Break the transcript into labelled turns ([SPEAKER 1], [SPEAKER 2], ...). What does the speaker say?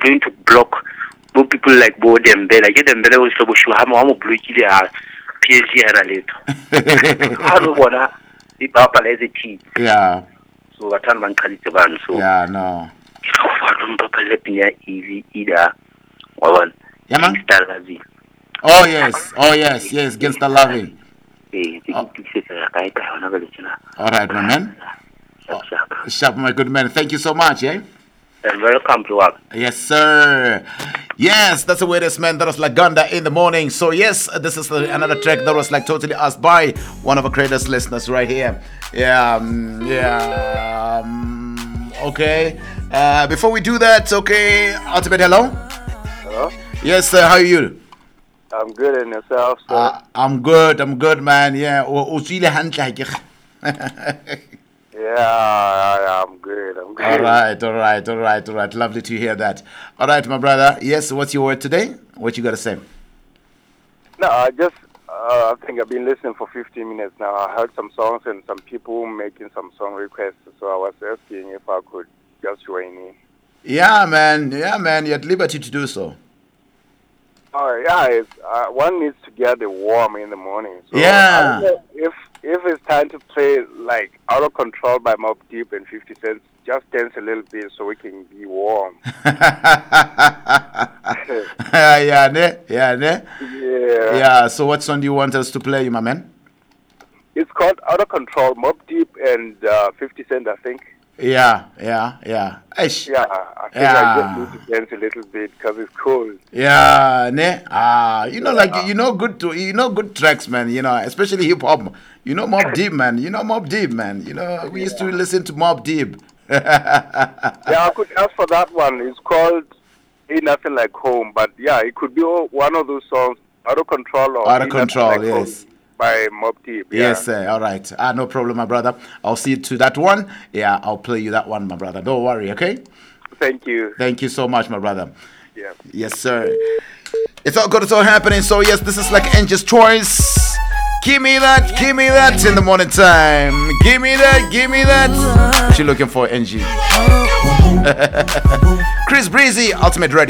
[SPEAKER 1] going to block more people like Bo Dembele. Like Dembele was so sure how much blocky are PSG and a little. How do wanna it up as a team?
[SPEAKER 2] Yeah.
[SPEAKER 1] So I turn one credit ban. So
[SPEAKER 2] yeah, no.
[SPEAKER 1] Either one.
[SPEAKER 2] Yeah, man. Oh yes, against the loving. All right, my man. Sharp, my good man. Thank you so much, eh?
[SPEAKER 1] And welcome to work.
[SPEAKER 2] Yes, sir. Yes, that's the weirdest man. That was Laganda in the morning. So yes, this is another track that was like totally asked by one of our greatest listeners right here. Okay. Before we do that, okay, Ultimate, hello.
[SPEAKER 3] Hello.
[SPEAKER 2] Yes, sir. How are you?
[SPEAKER 3] I'm good, and yourself, sir?
[SPEAKER 2] I'm good, man. Yeah.
[SPEAKER 3] Yeah, I'm good.
[SPEAKER 2] All right. Lovely to hear that. All right, my brother. Yes, what's your word today? What you got to say?
[SPEAKER 3] No, I think I've been listening for 15 minutes now. I heard some songs and some people making some song requests, so I was asking if I could just join in.
[SPEAKER 2] Yeah, man. You're at liberty to do so.
[SPEAKER 3] Oh, yeah, one needs to get the warm in the morning. So
[SPEAKER 2] yeah.
[SPEAKER 3] I don't know if it's time to play like Out of Control by Mobb Deep and 50 Cent, just dance a little bit so we can be warm.
[SPEAKER 2] Yeah. So what song do you want us to play, my man?
[SPEAKER 3] It's called Out of Control, Mobb Deep and 50 Cent, I think.
[SPEAKER 2] Yeah.
[SPEAKER 3] Eish. Yeah, I think I just need to dance a little bit because it's cold.
[SPEAKER 2] Yeah, good tracks, man. Especially hip hop. Mobb Deep, man. We used to listen to Mobb Deep.
[SPEAKER 3] Yeah, I could ask for that one. It's called Ain't Nothing Like Home, but yeah, it could be one of those songs, Out of Control or
[SPEAKER 2] Out of Control, yes.
[SPEAKER 3] By Mobb Deep. Yeah.
[SPEAKER 2] Yes, sir. All right. No problem, my brother. I'll see you to that one. Yeah, I'll play you that one, my brother. Don't worry, okay?
[SPEAKER 3] Thank you.
[SPEAKER 2] Thank you so much, my brother.
[SPEAKER 3] Yeah.
[SPEAKER 2] Yes, sir. It's all good. It's all happening. So, yes, this is like Angie's Choice. Give me that in the morning time. Give me that. What you looking for, Angie? Chris Breezy, Ultimate Radio.